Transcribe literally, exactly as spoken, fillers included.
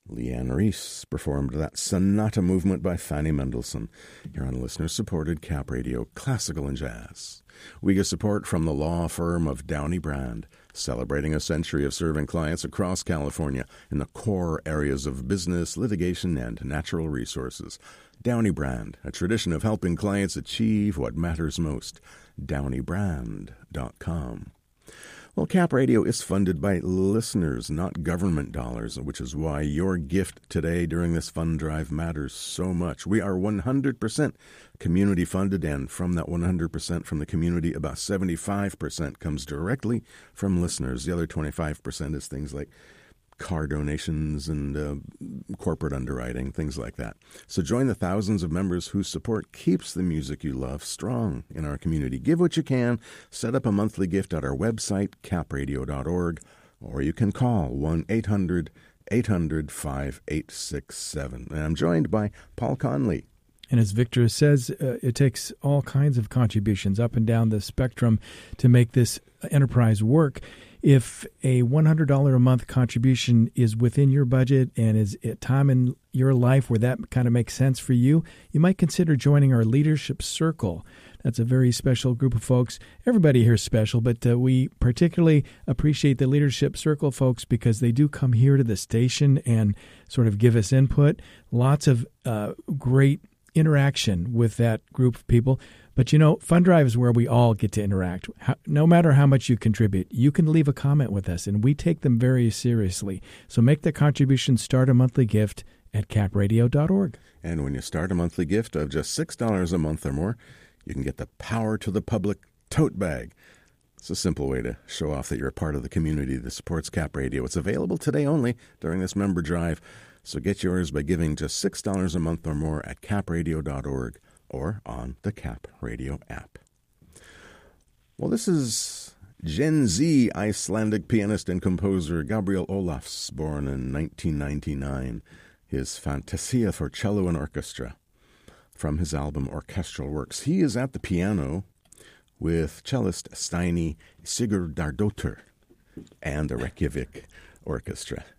Leanne Reese performed that sonata movement by Fanny Mendelssohn here on listener-supported Cap Radio Classical and Jazz. We get support from the law firm of Downey Brand, celebrating a century of serving clients across California in the core areas of business, litigation, and natural resources. Downey Brand, a tradition of helping clients achieve what matters most. downey brand dot com. Well, Cap Radio is funded by listeners, not government dollars, which is why your gift today during this fund drive matters so much. We are one hundred percent community funded, and from that one hundred percent from the community, about seventy-five percent comes directly from listeners. The other twenty-five percent is things like car donations and uh, corporate underwriting, things like that. So join the thousands of members whose support keeps the music you love strong in our community. Give what you can. Set up a monthly gift at our website, cap radio dot org, or you can call one eight hundred eight hundred five eight six seven. And I'm joined by Paul Conley. And as Victor says, uh, it takes all kinds of contributions up and down the spectrum to make this enterprise work. If a one hundred dollars a month contribution is within your budget and is a time in your life where that kind of makes sense for you, you might consider joining our Leadership Circle. That's a very special group of folks. Everybody here is special, but uh, we particularly appreciate the Leadership Circle folks because they do come here to the station and sort of give us input. Lots of uh, great interaction with that group of people. But, you know, Fund Drive is where we all get to interact. How, no matter how much you contribute, you can leave a comment with us, and we take them very seriously. So make the contribution, start a monthly gift at cap radio dot org. And when you start a monthly gift of just six dollars a month or more, you can get the Power to the Public tote bag. It's a simple way to show off that you're a part of the community that supports Cap Radio. It's available today only during this member drive. So get yours by giving just six dollars a month or more at cap radio dot org. or on the Cap Radio app. Well, this is Gen Z Icelandic pianist and composer Gabriel Olafs, born in nineteen ninety-nine. His Fantasia for Cello and Orchestra, from his album Orchestral Works. He is at the piano with cellist Steini Sigurdardóttir and the Reykjavik Orchestra.